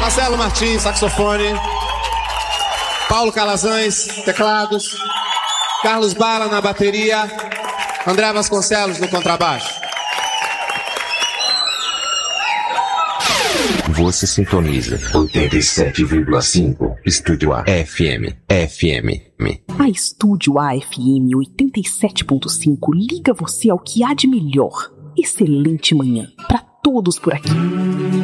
Marcelo Martins, saxofone. Paulo Calazans, teclados. Carlos Bala na bateria. André Vasconcelos no contrabaixo. Você sintoniza 87,5 Estúdio A FM. A Estúdio A FM 87.5 liga você ao que há de melhor. Excelente manhã para todos por aqui.